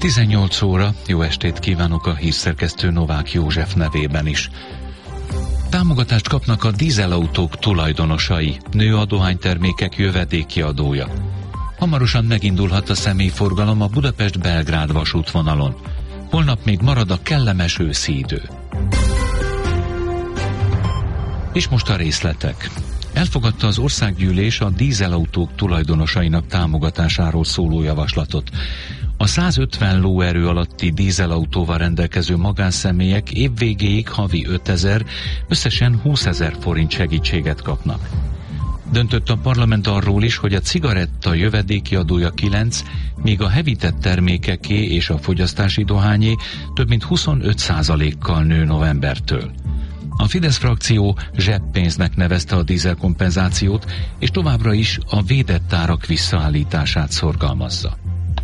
18 óra, jó estét kívánok a hírszerkesztő Novák József nevében is. Támogatást kapnak a dízelautók tulajdonosai, nő a dohánytermékek jövedéki adója. Hamarosan megindulhat a személyforgalom a Budapest-Belgrád vasútvonalon. Holnap még marad a kellemes őszi idő. És most a részletek. Elfogadta az országgyűlés a dízelautók tulajdonosainak támogatásáról szóló javaslatot. A 150 lóerő alatti dízelautóval rendelkező magánszemélyek évvégéig havi 5000, összesen 20 000 forint segítséget kapnak. Döntött a parlament arról is, hogy a cigaretta jövedéki adója 9, míg a hevített termékeké és a fogyasztási dohányé több mint 25%-kal nő novembertől. A Fidesz frakció zseppénznek nevezte a dízelkompenzációt, és továbbra is a védett árak visszaállítását szorgalmazza.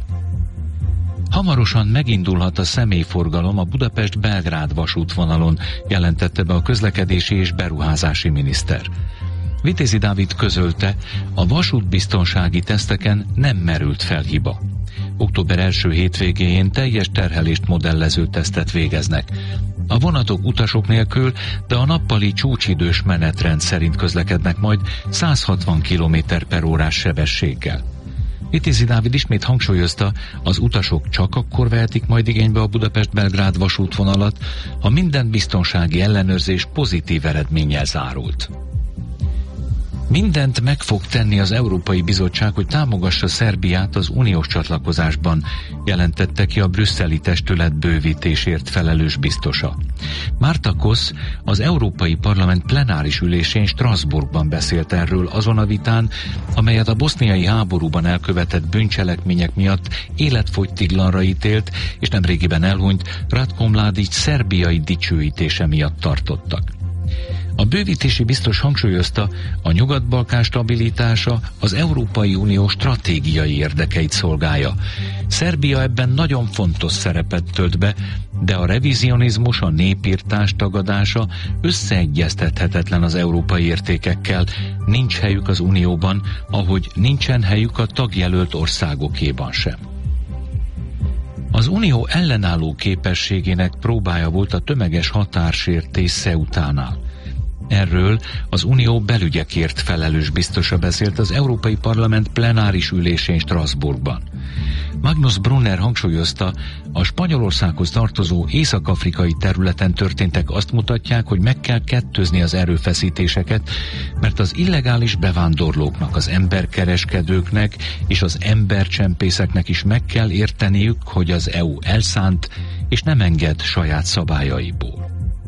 Hamarosan megindulhat a személyforgalom a Budapest-Belgrád vasútvonalon, jelentette be a közlekedési és beruházási miniszter. Vitézi Dávid közölte, a vasútbiztonsági teszteken nem merült fel hiba. Október első hétvégéjén teljes terhelést modellező tesztet végeznek. A vonatok utasok nélkül, de a nappali csúcsidős menetrend szerint közlekednek majd 160 km/h sebességgel. Vitézi Dávid ismét hangsúlyozta, az utasok csak akkor vehetik majd igénybe a Budapest-Belgrád vasútvonalat, ha minden biztonsági ellenőrzés pozitív eredménnyel zárult. Mindent meg fog tenni az Európai Bizottság, hogy támogassa Szerbiát az uniós csatlakozásban, jelentette ki a brüsszeli testület bővítésért felelős biztosa. Márta Kosz az Európai Parlament plenáris ülésén Strasbourgban beszélt erről azon a vitán, amelyet a boszniai háborúban elkövetett bűncselekmények miatt életfogytiglanra ítélt és nemrégiben elhunyt Ratko Mladic szerbiai dicsőítése miatt tartottak. A bővítési biztos hangsúlyozta, a Nyugat-Balkán stabilitása az Európai Unió stratégiai érdekeit szolgálja. Szerbia ebben nagyon fontos szerepet tölt be, de a revizionizmus, a népirtás tagadása összeegyeztethetetlen az európai értékekkel, nincs helyük az Unióban, ahogy nincsen helyük a tagjelölt országokéban sem. Az Unió ellenálló képességének próbája volt a tömeges határsértés Ceutánál. Erről az Unió belügyekért felelős biztosa beszélt az Európai Parlament plenáris ülésén Strasbourgban. Magnus Brunner hangsúlyozta, a Spanyolországhoz tartozó észak-afrikai területen történtek azt mutatják, hogy meg kell kettőzni az erőfeszítéseket, mert az illegális bevándorlóknak, az emberkereskedőknek és az embercsempészeknek is meg kell érteniük, hogy az EU elszánt és nem enged saját szabályaiból.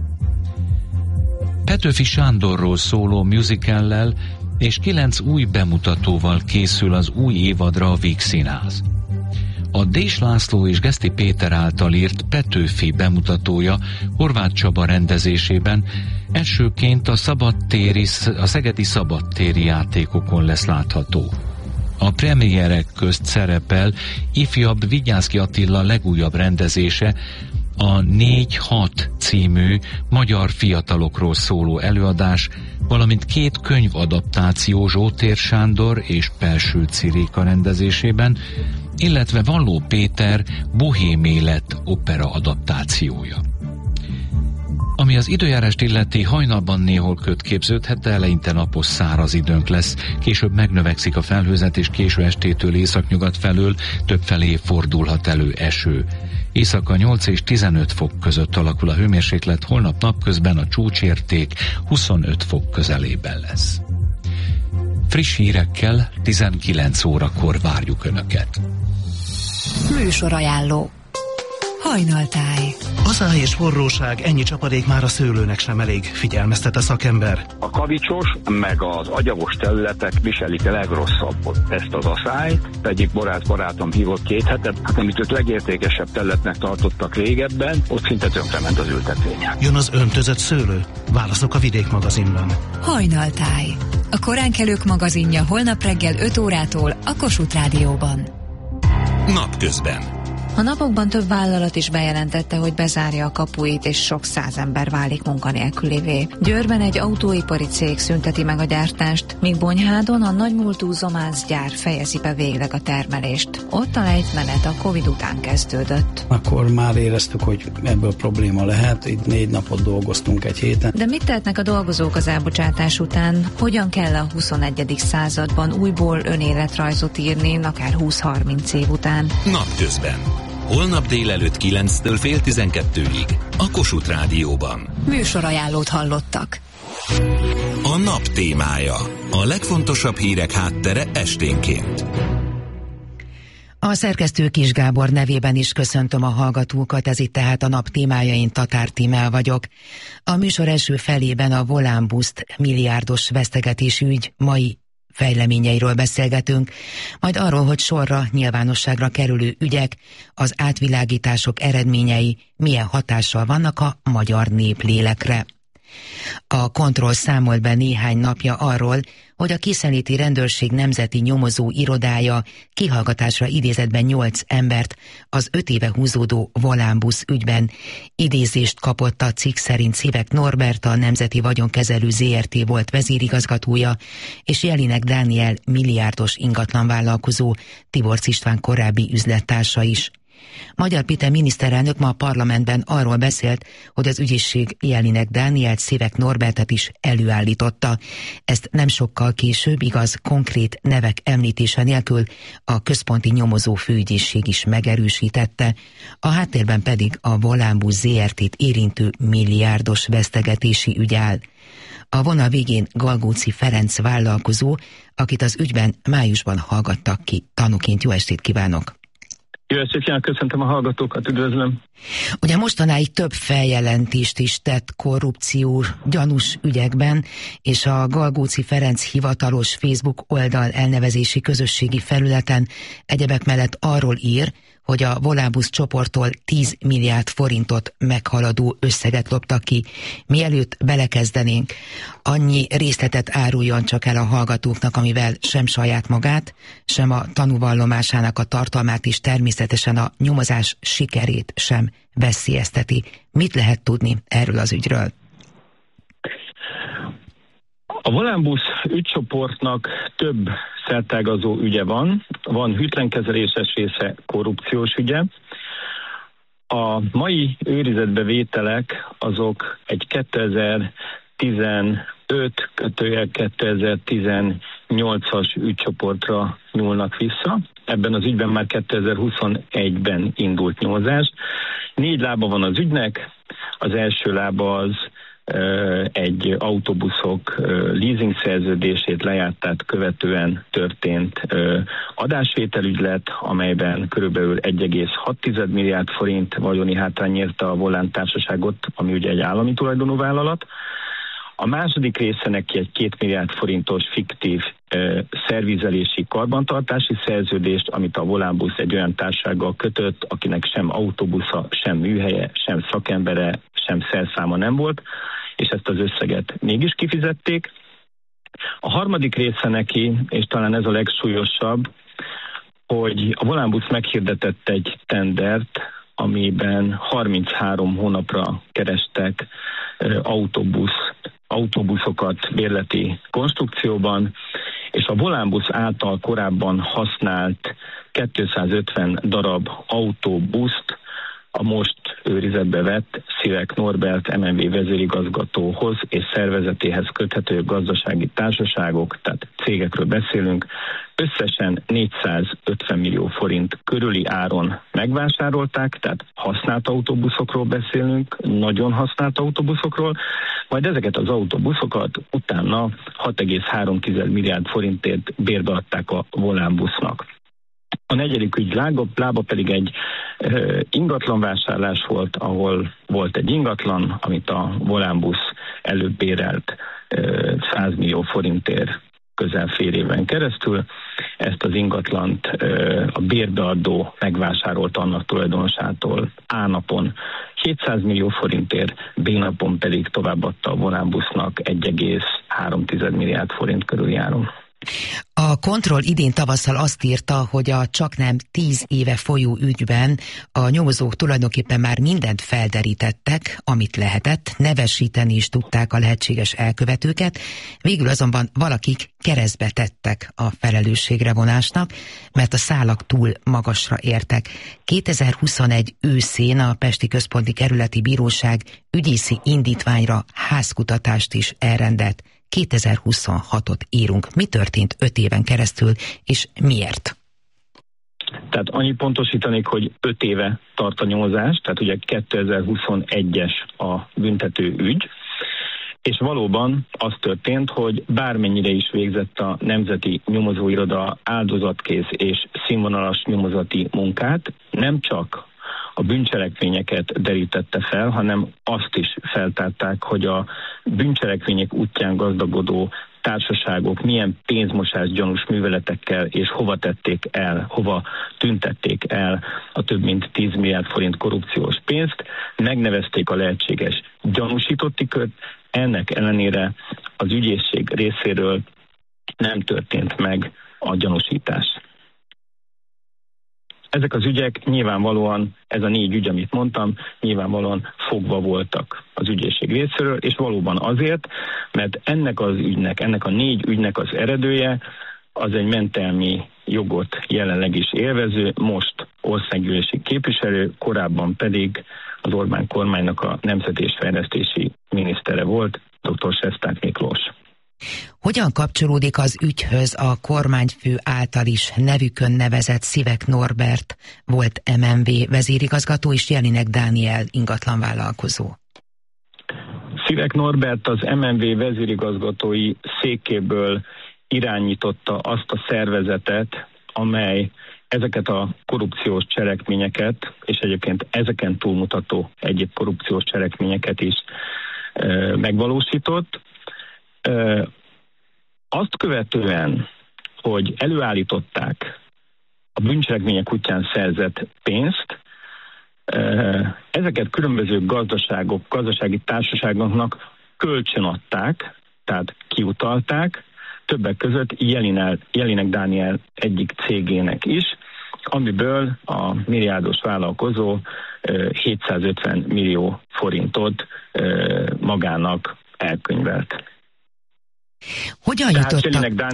Petőfi Sándorról szóló musicallel és 9 új bemutatóval készül az új évadra a Víg Színház. A Dés László és Geszti Péter által írt Petőfi bemutatója Horváth Csaba rendezésében elsőként a szegedi szabadtéri játékokon lesz látható. A premierek közt szerepel ifjabb Vigyánszky Attila legújabb rendezése, a 4-6 című magyar fiatalokról szóló előadás, valamint 2 könyvadaptáció Zsótér Sándor és Pelső Ciréka rendezésében, illetve Valló Péter Bohém élet opera adaptációja. Ami az időjárást illeti, hajnalban néhol köd képződhet, de eleinte napos száraz időnk lesz. Később megnövekszik a felhőzet, és késő estétől északnyugat felől többfelé fordulhat elő eső. Éjszaka 8 és 15 fok között alakul a hőmérséklet, holnap napközben a csúcsérték 25 fok közelében lesz. Friss hírekkel 19 órakor várjuk Önöket. Műsorajánló. Hajnaltáj. A száj és forróság, ennyi csapadék már a szőlőnek sem elég, figyelmeztet a szakember. A kavicsos, meg az agyagos területek viselik a legrosszabbot ezt az aszályt. Egyik barátom hívott 2 hetet, amit ők legértékesebb területnek tartottak régebben, ott szinte tönkrement az ültetvények. Jön az öntözött szőlő? Válaszok a Vidék magazinban. Hajnaltáj. A koránkelők magazinja holnap reggel 5 órától a Kossuth Rádióban. Napközben A napokban több vállalat is bejelentette, hogy bezárja a kapuit, és sok száz ember válik munkanélkülivé. Győrben egy autóipari cég szünteti meg a gyártást, míg Bonyhádon a nagymúltú Zomász gyár fejezi be végleg a termelést. Ott a lejtmenet a Covid után kezdődött. Akkor már éreztük, hogy ebből probléma lehet. Itt 4 napot dolgoztunk egy héten. De mit tehetnek a dolgozók az elbocsátás után? Hogyan kell a 21. században újból önéletrajzot írni, akár 20-30 év után? Napközben. Holnap délelőtt 9-től fél 12-ig a Kossuth Rádióban. Műsorajánlót hallottak. A nap témája. A legfontosabb hírek háttere esténként. A szerkesztő Kis Gábor nevében is köszöntöm a hallgatókat, ez itt tehát a nap témája, én Tatár Tímea vagyok. A műsor első felében a Volánbuszt milliárdos vesztegetési ügy mai fejleményeiről beszélgetünk, majd arról, hogy sorra nyilvánosságra kerülő ügyek, az átvilágítások eredményei milyen hatással vannak a magyar néplélekre. A Kontroll számolt be néhány napja arról, hogy a Készenléti Rendőrség Nemzeti Nyomozó Irodája kihallgatásra idézett be 8 embert az 5 éve húzódó Volánbusz ügyben. Idézést kapott a cikk szerint Szivek Norbert, a Nemzeti Vagyonkezelő Zrt. Volt vezérigazgatója, és Jelinek Dániel milliárdos ingatlanvállalkozó, Tiborcs István korábbi üzlettársa is. Magyar Péter miniszterelnök ma a parlamentben arról beszélt, hogy az ügyészség Jelinek Dánielt, Szivek Norbertet is előállította. Ezt nem sokkal később, igaz, konkrét nevek említése nélkül a központi nyomozó főügyészség is megerősítette. A háttérben pedig a Volánbusz Zrt-t érintő milliárdos vesztegetési ügy áll. A vonal végén Galgóci Ferenc vállalkozó, akit az ügyben májusban hallgattak ki. Tanúként jó estét kívánok! Jó estét kívánok, köszöntöm a hallgatókat, üdvözlöm! Ugye mostanáig több feljelentést is tett korrupció gyanús ügyekben, és a Galgóci Ferenc hivatalos Facebook oldal elnevezési közösségi felületen egyebek mellett arról ír, hogy a Volánbusz csoporttól 10 milliárd forintot meghaladó összeget loptak ki. Mielőtt belekezdenénk, annyi részletet áruljon csak el a hallgatóknak, amivel sem saját magát, sem a tanúvallomásának a tartalmát és természetesen a nyomozás sikerét sem veszélyezteti. Mit lehet tudni erről az ügyről? A Volánbusz ügycsoportnak több szertágazó ügye van. Van hűtlenkezeléses része, korrupciós ügye. A mai őrizetbevételek azok egy 2015-2018-as ügycsoportra nyúlnak vissza. Ebben az ügyben már 2021-ben indult nyomozás. 4 lába van az ügynek. Az első lába az egy autóbuszok leasing szerződését lejártát követően történt adásvételügylet, amelyben körülbelül 1,6 milliárd forint vagyoni hátrány érte a Volán társaságot, ami ugye egy állami tulajdonú vállalat. A második része neki egy 2 milliárd forintos fiktív szervizelési karbantartási szerződést, amit a Volánbusz egy olyan társasággal kötött, akinek sem autóbusza, sem műhelye, sem szakembere, sem szerszáma nem volt, és ezt az összeget mégis kifizették. A harmadik része neki, és talán ez a legsúlyosabb, hogy a Volánbusz meghirdetett egy tendert, amiben 33 hónapra kerestek autóbuszokat bérleti konstrukcióban, és a Volánbusz által korábban használt 250 darab autóbuszt a most őrizetbe vett Szivek Norbert MNV vezérigazgatóhoz és szervezetéhez köthető gazdasági társaságok, tehát cégekről beszélünk, összesen 450 millió forint körüli áron megvásárolták, tehát használt autóbuszokról beszélünk, nagyon használt autóbuszokról, majd ezeket az autóbuszokat utána 6,3 milliárd forintért bérbe adták a Volánbusznak. A negyedik ügy lába pedig egy ingatlanvásárlás volt, ahol volt egy ingatlan, amit a Volánbusz előbb bérelt 100 millió forintért közel fél éven keresztül. Ezt az ingatlant a bérbeadó megvásárolta annak tulajdonosától A napon 700 millió forintért, B napon pedig továbbadta a Volánbusznak 1,3 milliárd forint körül áron. A Kontroll idén tavasszal azt írta, hogy a csaknem 10 éve folyó ügyben a nyomozók tulajdonképpen már mindent felderítettek, amit lehetett, nevesíteni is tudták a lehetséges elkövetőket, végül azonban valakik keresztbe tettek a felelősségre vonásnak, mert a szálak túl magasra értek. 2021 őszén a Pesti Központi Kerületi Bíróság ügyészi indítványra házkutatást is elrendelt. 2026-ot írunk. Mi történt 5 éven keresztül, és miért? Tehát annyit pontosítanék, hogy 5 éve tart a nyomozás, tehát ugye 2021-es a büntető ügy, és valóban az történt, hogy bármennyire is végzett a Nemzeti Nyomozóiroda áldozatkész és színvonalas nyomozati munkát, nem csak a bűncselekményeket derítette fel, hanem azt is feltárták, hogy a bűncselekmények útján gazdagodó társaságok milyen pénzmosás gyanús műveletekkel és hova tették el, hova tüntették el a több mint 10 milliárd forint korrupciós pénzt, megnevezték a lehetséges gyanúsítotti kört, ennek ellenére az ügyészség részéről nem történt meg a gyanúsítás. Ezek az ügyek nyilvánvalóan, ez a 4 ügy, amit mondtam, nyilvánvalóan fogva voltak az ügyészség részéről, és valóban azért, mert ennek az ügynek, ennek a 4 ügynek az eredője az egy mentelmi jogot jelenleg is élvező, most országgyűlési képviselő, korábban pedig az Orbán kormánynak a nemzeti és fejlesztési minisztere volt, dr. Sesták Miklós. Hogyan kapcsolódik az ügyhöz a kormányfő által is nevükön nevezett Szivek Norbert, volt MNV vezérigazgató, és Jelinek Dániel ingatlanvállalkozó? Szivek Norbert az MNV vezérigazgatói székéből irányította azt a szervezetet, amely ezeket a korrupciós cselekményeket, és egyébként ezeken túlmutató egyéb korrupciós cselekményeket is megvalósított. Azt követően, hogy előállították a bűncselekmények útján szerzett pénzt, ezeket különböző gazdasági társaságoknak kölcsönadták, tehát kiutalták, többek között Jelinek Dániel egyik cégének is, amiből a milliárdos vállalkozó 750 millió forintot magának elkönyvelt. Hogyan jutottak?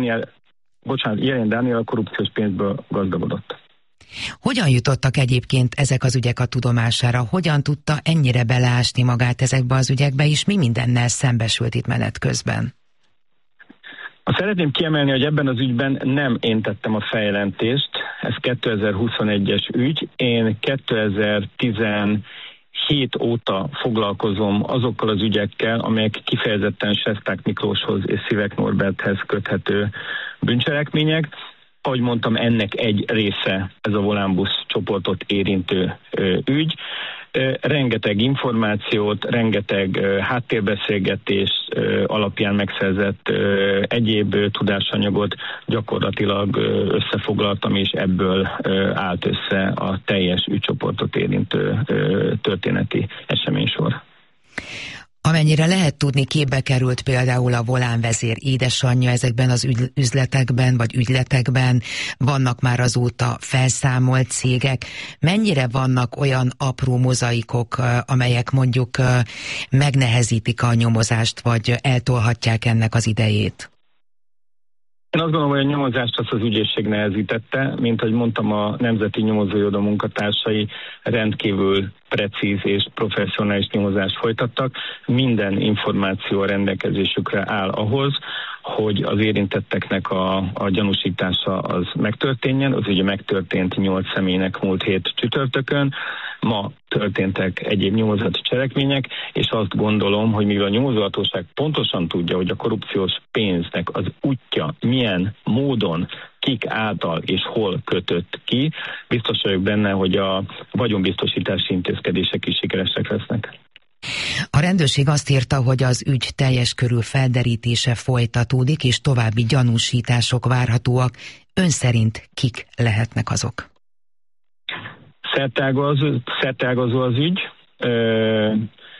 Jelinek Dániel a korrupciós pénzből gazdagodott. Hogyan jutottak egyébként ezek az ügyek a tudomására? Hogyan tudta ennyire beleásni magát ezekbe az ügyekbe, és mi mindennel szembesült itt menet közben? Szeretném kiemelni, hogy ebben az ügyben nem én tettem a feljelentést, ez 2021-es ügy. Én 2017 óta foglalkozom azokkal az ügyekkel, amelyek kifejezetten Sesták Miklóshoz és Szivek Norberthez köthető bűncselekmények. Ahogy mondtam, ennek egy része ez a Volánbusz csoportot érintő ügy. Rengeteg információt, rengeteg háttérbeszélgetés alapján megszerzett egyéb tudásanyagot gyakorlatilag összefoglaltam, és ebből állt össze a teljes ügycsoportot érintő történeti eseménysor. Amennyire lehet tudni, képbe került például a Volán vezér édesanyja ezekben az üzletekben, vagy ügyletekben, vannak már azóta felszámolt cégek. Mennyire vannak olyan apró mozaikok, amelyek mondjuk megnehezítik a nyomozást, vagy eltolhatják ennek az idejét? Én azt gondolom, hogy a nyomozást az ügyészség nehezítette, mint ahogy mondtam, a Nemzeti Nyomozóiroda munkatársai rendkívül precíz és professzionális nyomozást folytattak. Minden információ a rendelkezésükre áll ahhoz, hogy az érintetteknek a gyanúsítása az megtörténjen. Az ugye megtörtént 8 személynek múlt hét csütörtökön. Ma történtek egyéb nyomozati cselekmények, és azt gondolom, hogy mivel a nyomozóhatóság pontosan tudja, hogy a korrupciós pénznek az útja milyen módon, kik által és hol kötött ki, biztos vagyok benne, hogy a vagyonbiztosítási intézkedések is sikeresek lesznek. A rendőrség azt írta, hogy az ügy teljes körű felderítése folytatódik, és további gyanúsítások várhatóak. Ön szerint kik lehetnek azok? Szerteágazó az ügy.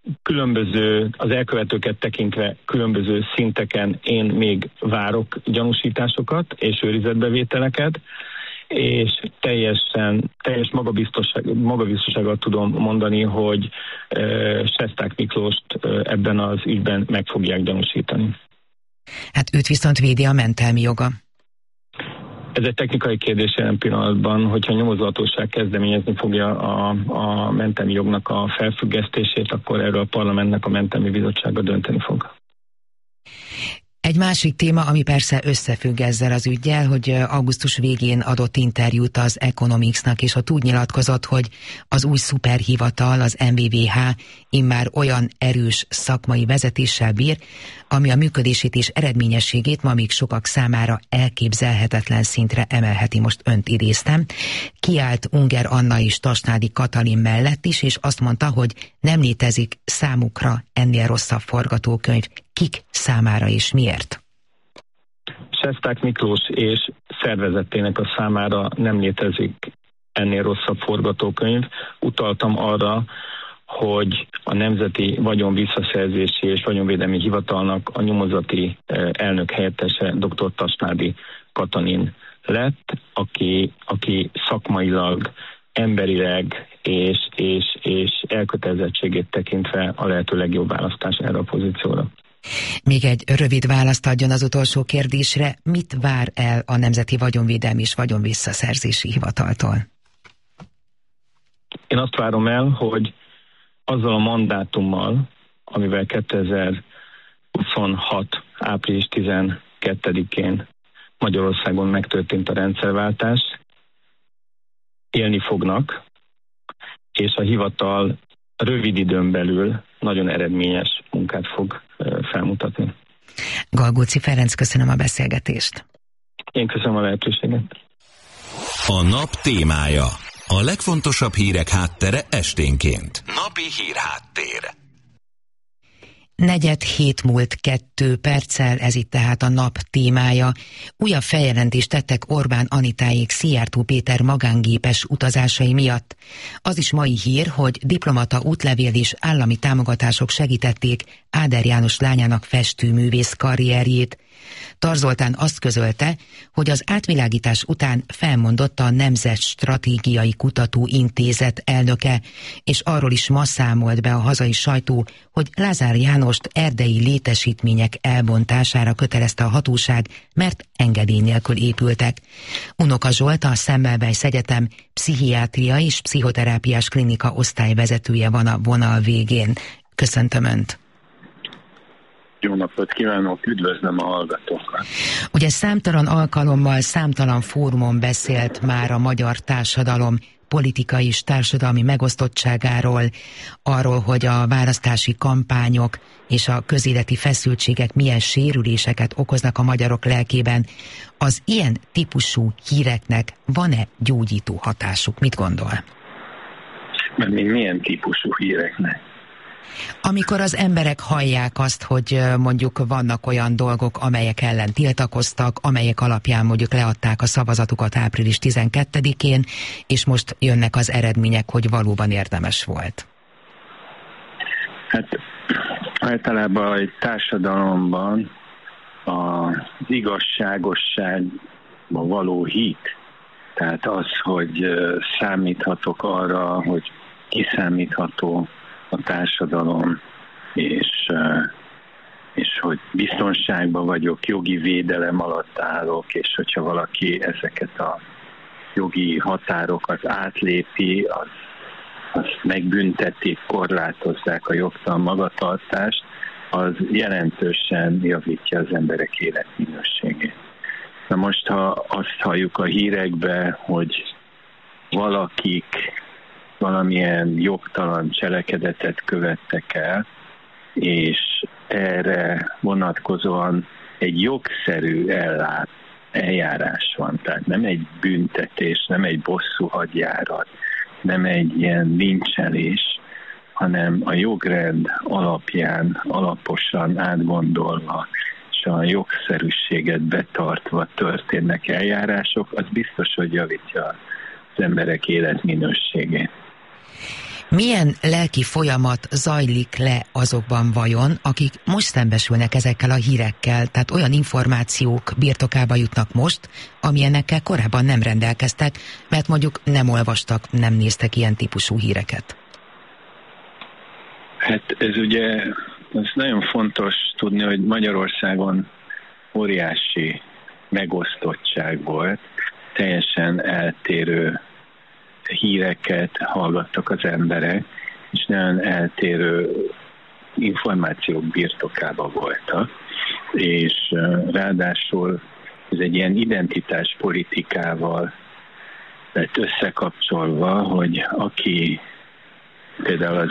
különböző, az elkövetőket tekintve különböző szinteken én még várok gyanúsításokat és őrizetbevételeket, és teljes magabiztossággal tudom mondani, hogy Sesták Miklóst ebben az ügyben meg fogják gyanúsítani. Hát őt viszont védi a mentelmi joga. Ez egy technikai kérdés jelen pillanatban, hogyha a nyomozóhatóság kezdeményezni fogja a mentelmi jognak a felfüggesztését, akkor erről a parlamentnek a mentelmi bizottsága dönteni fog. Egy másik téma, ami persze összefügg ezzel az üggyel, hogy augusztus végén adott interjút az Economicsnak, és ott úgy nyilatkozott, hogy az új szuperhivatal, az NVVH immár olyan erős szakmai vezetéssel bír, ami a működését és eredményességét ma még sokak számára elképzelhetetlen szintre emelheti. Most önt idéztem. Kiállt Unger Anna és Tasnádi Katalin mellett is, és azt mondta, hogy nem létezik számukra ennél rosszabb forgatókönyv. Kik számára és miért? Sesták Miklós és szervezetének a számára nem létezik ennél rosszabb forgatókönyv. Utaltam arra, hogy a Nemzeti Vagyon Visszaszerzési és Vagyonvédelmi Hivatalnak a nyomozati elnök helyettese dr. Tasnádi Katalin lett, aki szakmailag, emberileg és elkötelezettségét tekintve a lehető legjobb választás erre a pozícióra. Még egy rövid választ adjon az utolsó kérdésre. Mit vár el a Nemzeti Vagyonvédelmi és Vagyonvisszaszerzési Hivataltól? Én azt várom el, hogy azzal a mandátummal, amivel 2026. április 12-én Magyarországon megtörtént a rendszerváltás, élni fognak, és a hivatal rövid időn belül nagyon eredményes munkát fog felmutatni. Galgóci Ferenc, köszönöm a beszélgetést. Én köszönöm a lehetőséget. A nap témája. A legfontosabb hírek háttere esténként. Napi hírháttér. 6:45 múlt 2 perccel, ez itt tehát a nap témája. Újabb feljelentést tettek Orbán Anitáék Szijjártó Péter magángépes utazásai miatt. Az is mai hír, hogy diplomata, útlevél és állami támogatások segítették Áder János lányának festőművész karrierjét. Tar Zoltán azt közölte, hogy az átvilágítás után felmondotta a Nemzetstratégiai Kutatóintézet elnöke, és arról is ma számolt be a hazai sajtó, hogy Lázár Jánost erdei létesítmények elbontására kötelezte a hatóság, mert engedély nélkül épültek. Unoka Zsolt, a Semmelweis Egyetem pszichiátria és pszichoterápiás klinika osztályvezetője van a vonal végén. Köszöntöm Önt! Jó napot kívánok, üdvözlöm a hallgatókat! Ugye számtalan alkalommal, számtalan fórumon beszélt már a magyar társadalom politikai és társadalmi megosztottságáról, arról, hogy a választási kampányok és a közéleti feszültségek milyen sérüléseket okoznak a magyarok lelkében. Az ilyen típusú híreknek van-e gyógyító hatásuk? Mit gondol? Mert milyen típusú híreknek? Amikor az emberek hallják azt, hogy mondjuk vannak olyan dolgok, amelyek ellen tiltakoztak, amelyek alapján mondjuk leadták a szavazatukat április 12-én, és most jönnek az eredmények, hogy valóban érdemes volt. Hát általában egy társadalomban az igazságosságban való hit, tehát az, hogy számíthatok arra, hogy kiszámítható a társadalom, és hogy biztonságban vagyok, jogi védelem alatt állok, és hogyha valaki ezeket a jogi határokat átlépi, azt megbüntetik, korlátozzák a jogtalan magatartást, az jelentősen javítja az emberek életminőségét. Na most, ha azt halljuk a hírekbe, hogy valakik valamilyen jogtalan cselekedetet követtek el, és erre vonatkozóan egy jogszerű eljárás van. Tehát nem egy büntetés, nem egy bosszúhagyjárat, nem egy ilyen lincselés, hanem a jogrend alapján, alaposan átgondolva, és a jogszerűséget betartva történnek eljárások, az biztos, hogy javítja az emberek életminőségét. Milyen lelki folyamat zajlik le azokban vajon, akik most szembesülnek ezekkel a hírekkel, tehát olyan információk birtokába jutnak most, amilyenekkel korábban nem rendelkeztek, mert mondjuk nem olvastak, nem néztek ilyen típusú híreket? Hát ez ugye, ez nagyon fontos tudni, hogy Magyarországon óriási megosztottság volt, teljesen eltérő híreket hallgattak az emberek, és nagyon eltérő információk birtokában voltak, és ráadásul ez egy ilyen identitáspolitikával lett összekapcsolva, hogy aki például az